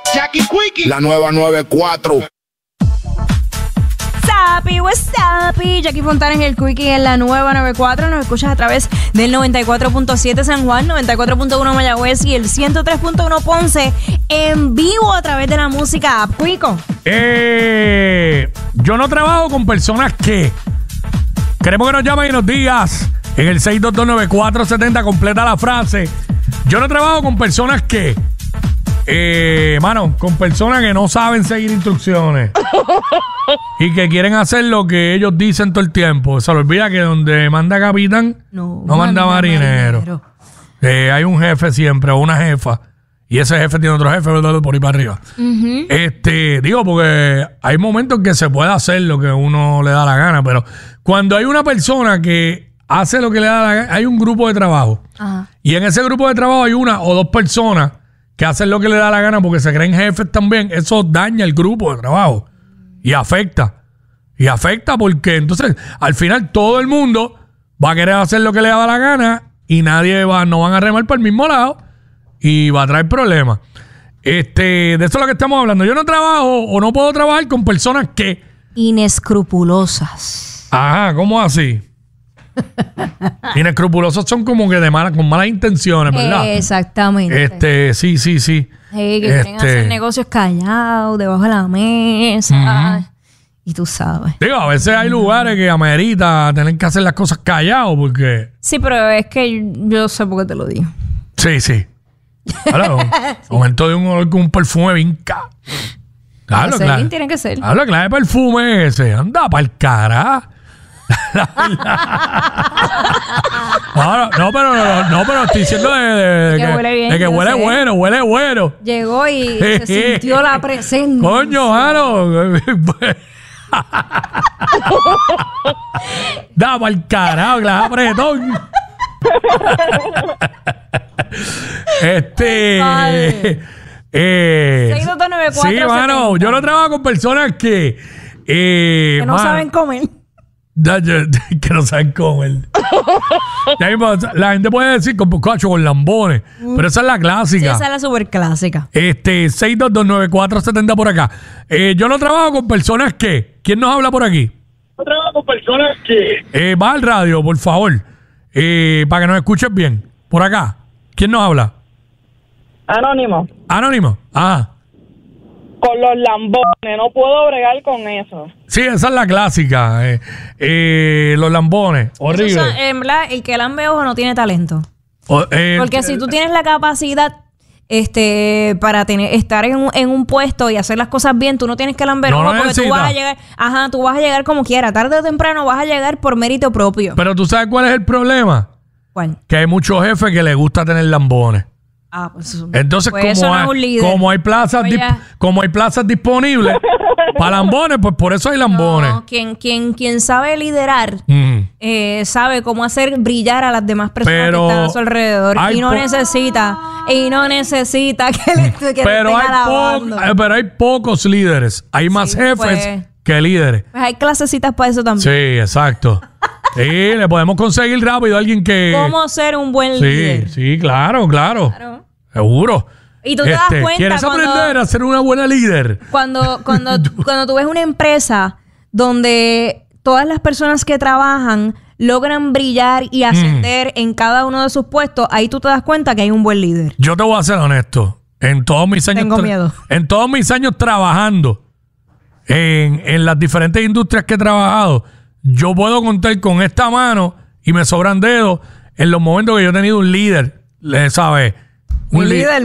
Jackie Quickie, la nueva 94. Sapi, what's up? Jackie Fontanes y el Quickie en la nueva 94. Nos escuchas a través del 94.7 San Juan, 94.1 Mayagüez y el 103.1 Ponce en vivo a través de la música app. Quico. Yo no trabajo con personas que... Queremos que nos llamen y nos digas en el 6229470, completa la frase. Yo no trabajo con personas que... con personas que no saben seguir instrucciones y que quieren hacer lo que ellos dicen todo el tiempo. Se les olvida que donde manda capitán no manda marinero. Hay un jefe siempre o una jefa y ese jefe tiene otro jefe por ahí para arriba. Digo, porque hay momentos que se puede hacer lo que uno le da la gana, pero cuando hay una persona que hace lo que le da la gana, hay un grupo de trabajo. Ajá. Y en ese grupo de trabajo hay una o dos personas que hacen lo que le da la gana porque se creen jefes también. Eso daña el grupo de trabajo y afecta. Y afecta porque entonces al final todo el mundo va a querer hacer lo que le da la gana y no van a remar por el mismo lado y va a traer problemas. De eso es lo que estamos hablando. Yo no trabajo o no puedo trabajar con personas que... Inescrupulosas. Ajá, ¿cómo así? Inescrupulosos son como que con malas intenciones, ¿verdad? Exactamente. Sí. Que quieren hacer negocios callados, debajo de la mesa. Y tú sabes. Digo, a veces hay lugares que amerita tener que hacer las cosas callados porque... Sí, pero es que yo sé por qué te lo digo. Sí. Claro, momento de un olor con un perfume bien Claro, tiene que ser. Habla clave de perfume ese. Anda para el cara. No, pero estoy diciendo de que huele bien, de que huele bueno. Llegó y se sintió la presencia. Coño, Jaro. Da para el carajo, clave apretón. Sí, mano, yo no trabajo con personas que no saben comer. Que no saben comer. La gente puede decir con lambones, pero esa es la clásica. Sí, esa es la super clásica. 6229470 por acá. Yo no trabajo con personas que... ¿Quién nos habla por aquí? Yo trabajo con personas que... Va al radio, por favor, para que nos escuches bien. Por acá. ¿Quién nos habla? Anónimo. Ajá. Con los lambones, no puedo bregar con eso. Sí, esa es la clásica. Los lambones, horrible. En verdad, el que lambe ojo no tiene talento. Porque si tú tienes la capacidad para estar en un puesto y hacer las cosas bien, tú no tienes que lamber ojo porque tú vas a llegar. Ajá, tú vas a llegar como quiera. Tarde o temprano vas a llegar por mérito propio. Pero tú sabes cuál es el problema. ¿Cuál? Que hay muchos jefes que les gusta tener lambones. Pues entonces como hay plazas disponibles para lambones, pues por eso hay lambones. No, quien sabe liderar sabe cómo hacer brillar a las demás personas que están a su alrededor y no necesita que le pero hay pocos líderes, hay más jefes que líderes. Pues hay clasecitas para eso también. Sí, exacto. Sí, le podemos conseguir rápido a alguien que... ¿Cómo ser un buen líder? Sí, claro. Seguro. Y tú te das cuenta ¿quieres aprender a ser una buena líder? Cuando tú ves una empresa donde todas las personas que trabajan logran brillar y ascender en cada uno de sus puestos, ahí tú te das cuenta que hay un buen líder. Yo te voy a ser honesto. En todos mis años... Tengo miedo. En todos mis años trabajando en las diferentes industrias que he trabajado, yo puedo contar con esta mano y me sobran dedos en los momentos que yo he tenido un líder, ¿sabes? Un líder.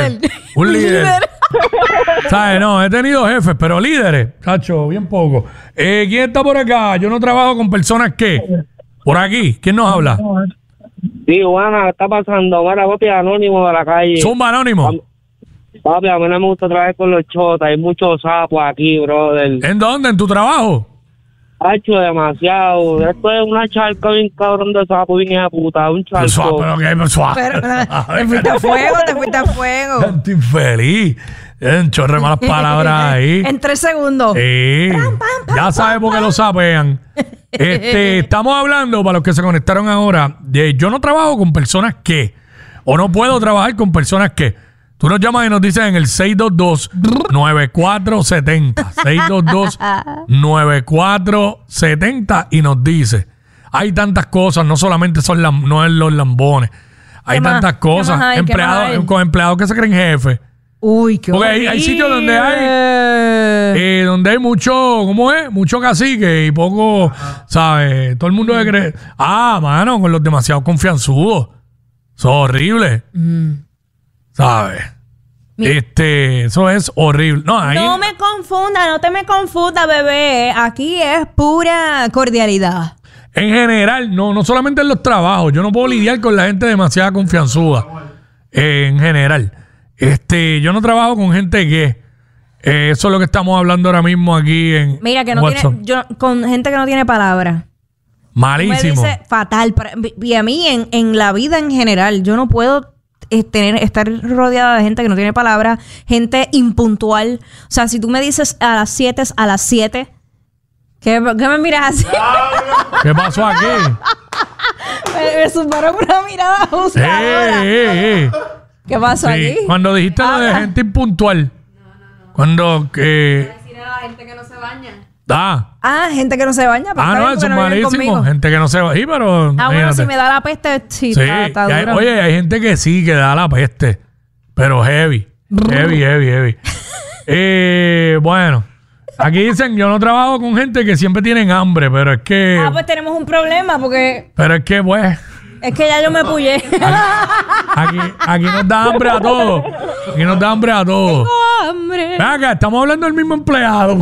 ¿Sabes? No, he tenido jefes, pero líderes, cacho, bien poco. ¿Quién está por acá? Yo no trabajo con personas que... Por aquí, ¿quién nos habla? Sí, bueno, ¿qué está pasando? Bueno, papi, Anónimo de la calle. Zumba, Anónimo. Papi, a mí no me gusta trabajar con los chotas. Hay muchos sapos aquí, brother. ¿En dónde? ¿En tu trabajo? Hacho, demasiado. Esto es una charca bien cabrón de sapo, bien hija puta. Un charco. Pero que suave. Te fuiste a fuego. Estoy infeliz. Un chorro de malas palabras ahí. En 3 segundos. Sí. Ya sabes por qué lo sapean. Estamos hablando, para los que se conectaron ahora, de yo no trabajo con personas que, o no puedo trabajar con personas que. Tú nos llamas y nos dices en el 622-9470. 622-9470 y nos dice. Hay tantas cosas, no solamente no es los lambones. Hay tantas cosas. Con empleados que se creen jefes. Uy, qué Porque hay sitios donde hay mucho, ¿cómo es? Mucho cacique y poco, ¿sabes? Todo el mundo se cree. Mano, con los demasiado confianzudos. Eso es horrible. ¿Sabes? Eso es horrible. No me confunda, no te me confunda, bebé. Aquí es pura cordialidad. En general, no solamente en los trabajos. Yo no puedo lidiar con la gente demasiado confianzuda. En general. Yo no trabajo con gente que... eso es lo que estamos hablando ahora mismo aquí en Mira, que no WhatsApp. con gente que no tiene palabra. Malísimo. Me dice fatal. Y a mí, en la vida en general, yo no puedo estar rodeada de gente que no tiene palabra, gente impuntual. O sea, si tú me dices a las 7, es a las 7. ¿Qué me miras así? ¿Qué pasó aquí? me sumaron una mirada juzgadora. ¿Qué pasó aquí? Cuando dijiste lo de gente impuntual. Cuando decir a la gente que no se baña. Gente que no se baña. No, eso es malísimo. Gente que no se baña. Pero bueno, si me da la peste, sí. Está duro. Oye, hay gente que sí, que da la peste. Pero heavy. Heavy. Bueno. Aquí dicen, yo no trabajo con gente que siempre tienen hambre, pero es que... pues tenemos un problema porque... Pero es que, pues... Es que ya yo me pullé. Aquí nos da hambre a todos. Tengo hambre. Ven acá, estamos hablando del mismo empleado.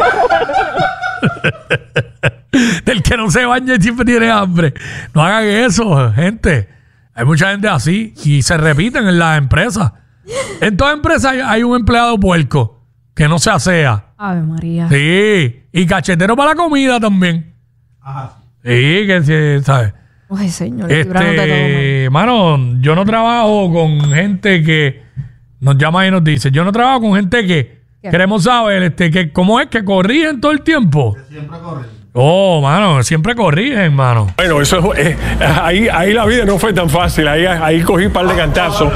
Del que no se baña y siempre tiene hambre. No hagan eso, gente. Hay mucha gente así y se repiten en las empresas. En toda empresa hay un empleado puerco que no se asea. Ave María. Sí. Y cachetero para la comida también. Ajá. Sí, que sí, ¿sabes? Ay, señor, librándote todo, mano, yo no trabajo con gente que nos llama y nos dice. Yo no trabajo con gente que queremos saber que cómo es que corrigen todo el tiempo. Que siempre corrigen. Mano, siempre corrigen, mano. Bueno, eso es, ahí la vida no fue tan fácil. Ahí cogí un par de cantazos.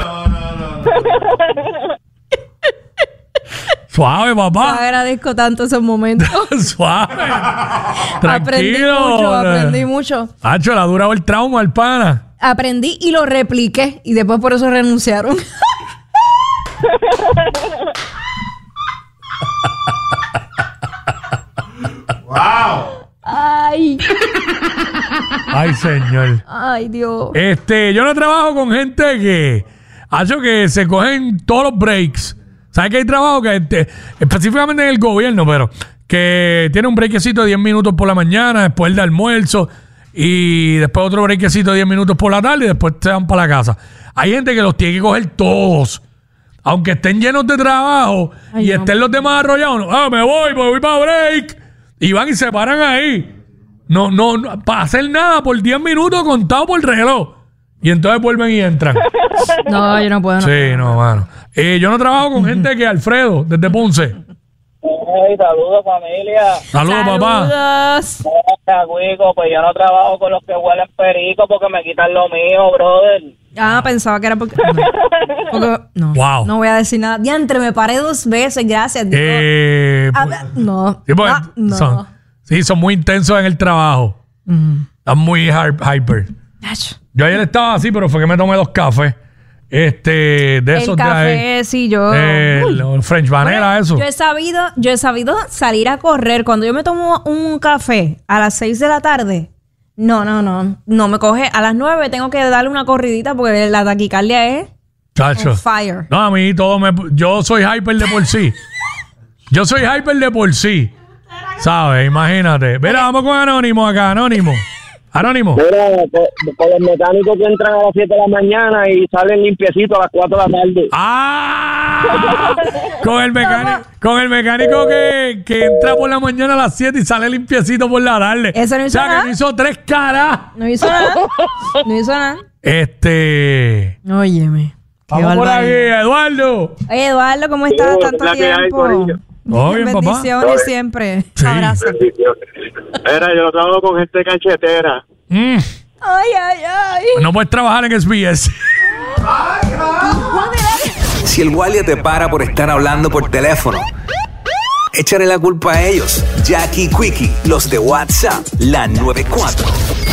Suave, papá. Te agradezco tanto esos momentos. Suave. Tranquilo. Aprendí mucho. Hacho, le ha durado el trauma al pana. Aprendí y lo repliqué. Y después por eso renunciaron. ¡Wow! Ay, señor. Ay, Dios. Yo no trabajo con gente que se cogen todos los breaks. ¿Sabes que hay trabajo que específicamente en el gobierno, pero que tiene un breakcito de 10 minutos por la mañana, después el de almuerzo y después otro breakcito de 10 minutos por la tarde y después se van para la casa? Hay gente que los tiene que coger todos. Aunque estén llenos de trabajo y estén los demás arrollados. Me voy para break. Y van y se paran ahí. No, para hacer nada por 10 minutos contado por el reloj. Y entonces vuelven y entran. No, yo no puedo. Sí, no, mano. Yo no trabajo con gente que Alfredo, desde Ponce. Saludos, familia. Saludos, papá. Cuico, pues yo no trabajo con los que huelen perico porque me quitan lo mío, brother. Pensaba que era porque no. Wow. No voy a decir nada. Diantre, me paré 2 veces, gracias. No. Sí, porque no. Son muy intensos en el trabajo. Están muy hyper. Yo ayer estaba así, pero fue que me tomé 2 cafés. De esos el café, de ahí, sí, yo. French Vanilla, eso. Yo he sabido salir a correr. Cuando yo me tomo un café a las 6 de la tarde, no me coge. A las 9 tengo que darle una corridita porque la taquicardia es on fire. No, a mí yo soy hyper de por sí. ¿Sabes? Imagínate. Mira, vamos con Anónimo acá, Anónimo. Mira, con los mecánicos que entran a las 7 de la mañana y salen limpiecitos a las 4 de la tarde. Con el mecánico que entra por la mañana a las 7 y sale limpiecito por la tarde. Eso no hizo nada. Que no hizo 3 caras. No hizo nada. Óyeme. Vamos por aquí, Eduardo. Oye, Eduardo, ¿cómo estás? Tanto tiempo. Bien, bendiciones papá. siempre. Sí. Abrazo. Mira, yo trabajo con gente canchetera. Ay. No puedes trabajar en SBS. Si el guardia te para por estar hablando por teléfono, échale la culpa a ellos. Jackie Quickie, los de WhatsApp, la 94.